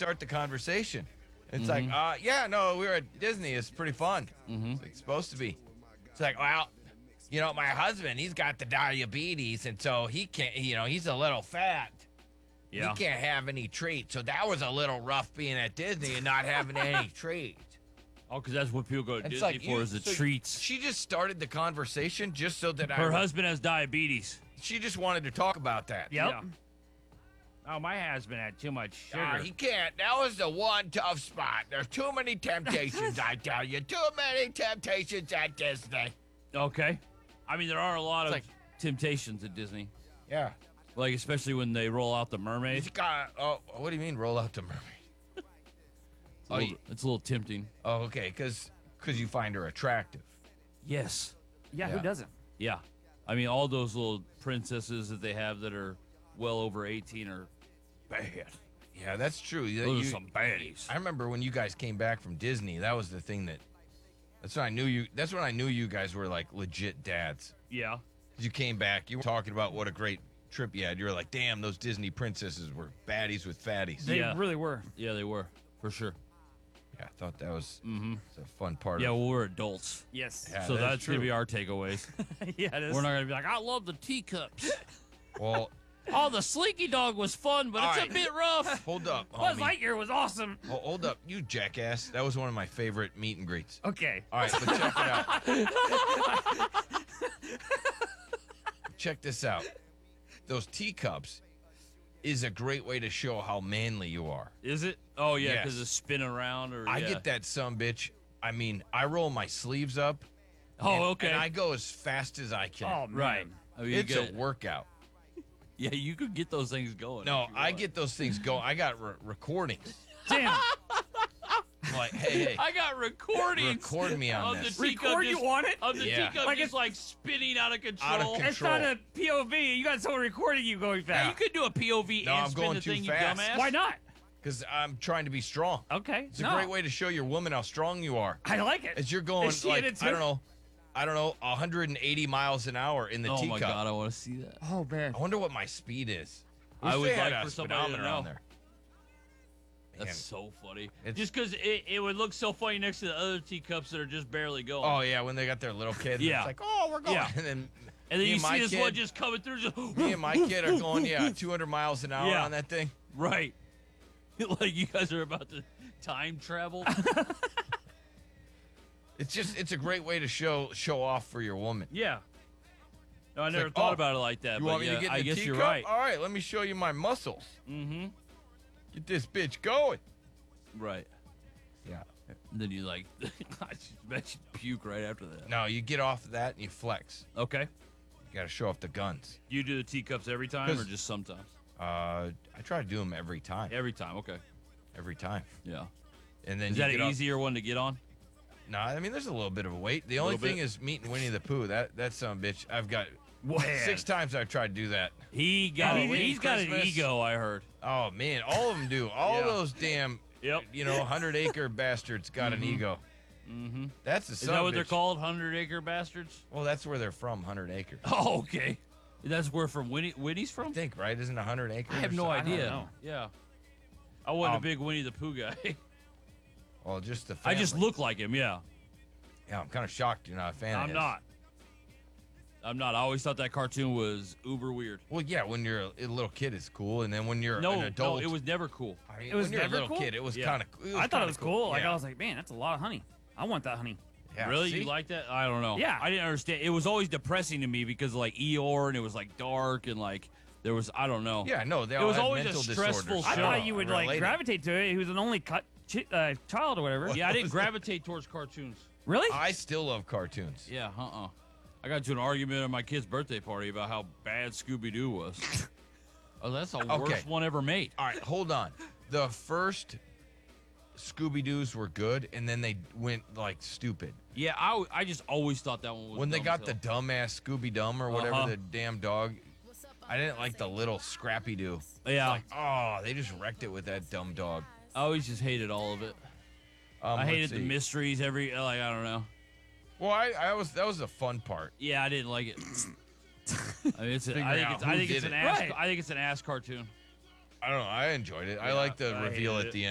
start the conversation. It's like, yeah, no, we were at Disney. It's pretty fun. It's like, supposed to be. It's like, well, my husband, he's got the diabetes, and so he can't, he's a little fat. Yeah. He can't have any treats. So that was a little rough being at Disney and not having any treats. Oh, because that's what people go to It's Disney like for is the so treats. She just started the conversation just so that Her husband has diabetes. She just wanted to talk about that. Yep. Yeah. Oh, my husband had too much sugar. He can't. That was the one tough spot. There's too many temptations, I tell you. Too many temptations at Disney. Okay. I mean, there are a lot of like- temptations at Disney. Yeah. Like, especially when they roll out the mermaid. He's got. Oh, what do you mean, roll out the mermaid? It's a little tempting. Oh, okay, because you find her attractive. Yes. Yeah, Yeah. who doesn't? Yeah. I mean, all those little princesses that they have that are well over 18 are bad. Yeah, that's true. Those are some baddies. I remember when you guys came back from Disney. That was the thing that's when I knew you. That's when I knew you guys were like legit dads. Yeah. You came back. You were talking about what a great trip you had. You were like, damn, those Disney princesses were baddies with fatties. They Yeah. really were. Yeah, they were. For sure. Yeah, I thought that was a fun part Yeah, of well, we're adults. Yes. Yeah, So that's that's going to true. be our takeaways. Yeah, it is. We're not going to be like, I love the teacups. Well, Oh, the Slinky Dog was fun, but All it's right. a bit rough. hold up, Buzz homie. Lightyear was awesome. Hold up, you jackass. That was one of my favorite meet and greets. Okay. All right, but check it out. Check this out. Those teacups is a great way to show how manly you are. Is it? Oh, yeah, Yes. because it's spinning around. Or I yeah. get that bitch. I mean, I roll my sleeves up. Oh, and, okay. And I go as fast as I can. Oh, man. Right. I mean, It's you a got, workout. yeah, you could get those things going. No, if you I want. get those things going. I got recordings. Damn. I'm like, hey, I got recordings. record me on of this. the teacup Record you just- on it? Of the Yeah. teacup Like just it's- like spinning out of control. Out of control. It's not a POV. You got someone recording you going Yeah, fast. you could do a POV No, and I'm spin going the too thing, fast. you dumbass. Why not? Because I'm trying to be strong. Okay. It's a great way to show your woman how strong you are. I like it. As you're going Is she like in it too? I don't know, 180 miles an hour in the Oh teacup. my god, I want to see that. Oh, man. I wonder what my speed is. I Wish would they had like a for somebody to speedometer know. on there. Man. That's so funny. It's- Just because it would look so funny next to the other teacups that are just barely going. Oh yeah, when they got their little kid. Yeah. It's like, oh, we're going. Yeah. And then and then me you and my see this kid, one just coming through. Just me and my kid are going, 200 miles an hour Yeah. on that thing. right. Like you guys are about to time travel. It's a great way to show off for your woman. Yeah. No, I never like, thought oh, about it like that. You but want me yeah, to get in I the guess teacup? you're right. All right, let me show you my muscles. Mm-hmm. Get this bitch going. Right. Yeah. And then you like, I bet you puke right after that. No, you get off of that and you flex. Okay. You got to show off the guns. You do the teacups every time or 'Cause- just sometimes? I try to do them every time. Every time. Okay. Every time. Yeah. And then Is you that get an off- easier one to get on? No, I mean there's a little bit of a wait. The only Little thing bit? is meeting Winnie the Pooh. That son of a bitch. I've got Man. 6 times I've tried to do that. He got. Halloween, He's got an Christmas. ego. I heard. Oh man, all of them do. All Yeah. those damn, Yep. 100-acre bastards got an ego. Mm-hmm. That's the Is son that of what a they're bitch. called? 100-acre bastards? Well, that's where they're from, 100 acres. Oh, okay. That's where from Winnie's from? I think, right? Isn't 100 acres? I have or no something? idea. know. Yeah. I wasn't a Um, big Winnie the Pooh guy. Well, just the I family. just look like him. Yeah. Yeah, I'm kind of shocked you're not a fan of I'm his. not. I'm not. I always thought that cartoon was uber weird. Well, yeah, when you're a little kid, it's cool, and then when you're No, an adult, no, it was never cool. I mean, It was when you're never a little cool? kid, it was Yeah. kind of. I thought it was cool. Like, Yeah. I was like, man, that's a lot of honey. I want that honey. Yeah, Really? see? You like that? I don't know. Yeah. I didn't understand. It was always depressing to me because like Eeyore and it was like dark and like there was I don't know. Yeah, no, they It all was had always a mental stressful disorders. I show. thought you would like Related. gravitate to it. He was an only child or whatever. Yeah, I didn't gravitate towards cartoons. Really? I still love cartoons. Yeah, I got into an argument at my kid's birthday party about how bad Scooby Doo was. Oh, that's the worst one ever made. All right, hold on. The first Scooby Doo's were good, and then they went like stupid. Yeah, I just always thought that one was When they dumb got as the hell. dumbass Scooby Dum or whatever Uh-huh. the damn dog, I didn't like the little Scrappy Doo. Yeah, Oh, they just wrecked it with that dumb dog. I always just hated all of it. I let's hated the see. mysteries I don't know. Well, that was the fun part. Yeah, I didn't like it. I mean, Figuring I out think who it's did an it. ass. Right. I think it's an ass cartoon. I don't know. I enjoyed it. I Yeah, like the I reveal hated at the end.